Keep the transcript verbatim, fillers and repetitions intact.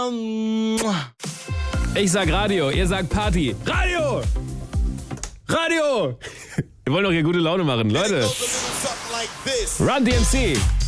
Ich sag Radio, ihr sagt Party. Radio! Radio! Wir wollen doch hier gute Laune machen, Leute. Run D M C.